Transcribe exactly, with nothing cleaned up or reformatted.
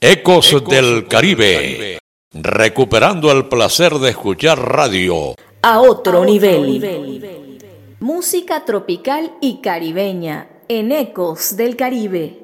Ecos del Caribe, recuperando el placer de escuchar radio a otro nivel. Música tropical y caribeña en Ecos del Caribe.